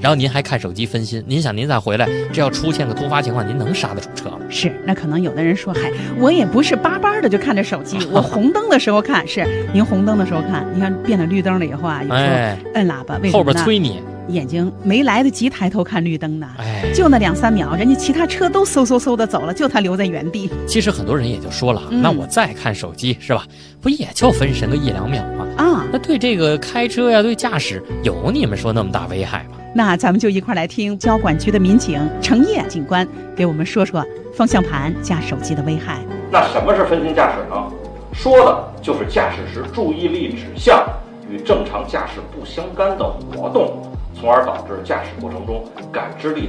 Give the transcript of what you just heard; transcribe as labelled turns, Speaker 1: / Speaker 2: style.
Speaker 1: 然后您还看手机分心，您想您再回来，这要出现个突发情况，您能刹得住车吗？
Speaker 2: 是，那可能有的人说，嗨，我也不是巴巴的就看着手机，我红灯的时候看，是您红灯的时候看，你看变了绿灯了以后啊，有时候摁喇叭，为什么呢？
Speaker 1: 后边催你，
Speaker 2: 眼睛没来得及抬头看绿灯呢，
Speaker 1: 就
Speaker 2: 那2-3秒，人家其他车都嗖的走了，就他留在原地。
Speaker 1: 其实很多人也就说了，那我再看手机是吧？不也就分神个1-2秒吗？那对这个开车呀，对驾驶有你们说那么大危害吗？
Speaker 2: 那咱们就一块来听交管局的民警程烨警官给我们说说方向盘加手机的危害。
Speaker 3: 那什么是分心驾驶呢？说的就是驾驶时注意力指向与正常驾驶不相干的活动，从而导致驾驶过程中感知力